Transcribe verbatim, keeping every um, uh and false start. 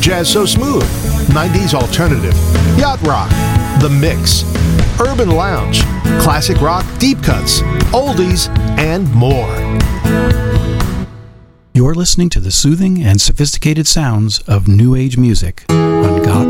Jazz So Smooth, nineties Alternative, Yacht Rock, The Mix, Urban Lounge, Classic Rock, Deep Cuts, Oldies, and more. You're listening to the soothing and sophisticated sounds of New Age music on Got